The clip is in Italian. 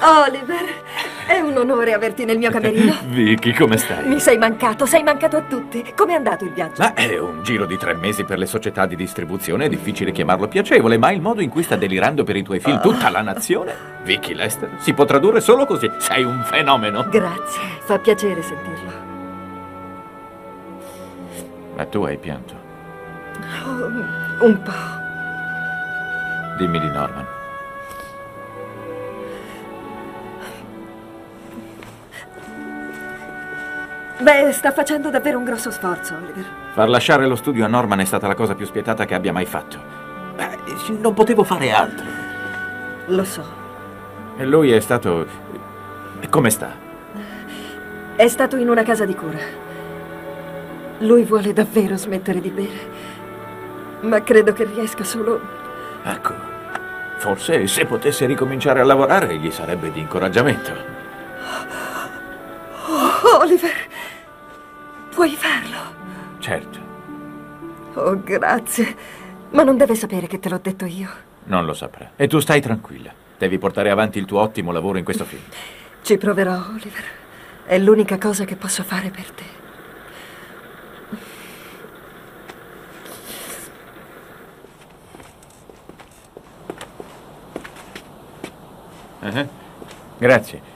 Oliver, è un onore averti nel mio camerino. Vicky, come stai? Mi sei mancato a tutti. Com'è andato il viaggio? Ma è un giro di 3 mesi per le società di distribuzione, è difficile chiamarlo piacevole, ma il modo in cui sta delirando per i tuoi film tutta la nazione, Vicky Lester, si può tradurre solo così. Sei un fenomeno. Grazie, fa piacere sentirlo. Ma tu hai pianto. Oh, un po'. Dimmi di Norman. Beh, sta facendo davvero un grosso sforzo, Oliver. Far lasciare lo studio a Norman è stata la cosa più spietata che abbia mai fatto. Non potevo fare altro. Lo so. E lui è stato... Come sta? È stato in una casa di cura. Lui vuole davvero smettere di bere, ma credo che riesca solo... Ecco, forse se potesse ricominciare a lavorare gli sarebbe di incoraggiamento. Oh, Oliver, puoi farlo? Certo. Oh, grazie. Ma non deve sapere che te l'ho detto io. Non lo saprà. E tu stai tranquilla. Devi portare avanti il tuo ottimo lavoro in questo film. Ci proverò, Oliver. È l'unica cosa che posso fare per te. Grazie.